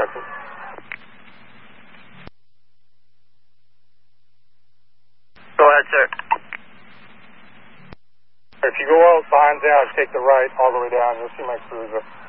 Sergeant. Go ahead, sir. If you go out behind there, take the right all the way down. You'll see my cruiser.